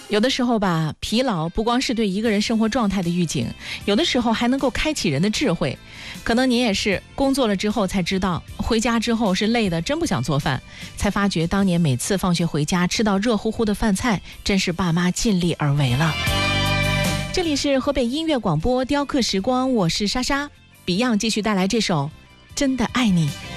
有的时候吧，疲劳不光是对一个人生活状态的预警，有的时候还能够开启人的智慧。可能您也是工作了之后才知道，回家之后是累的真不想做饭，才发觉当年每次放学回家吃到热乎乎的饭菜，真是爸妈尽力而为了。这里是河北音乐广播雕刻时光，我是莎莎。Beyond 继续带来这首《真的爱你》。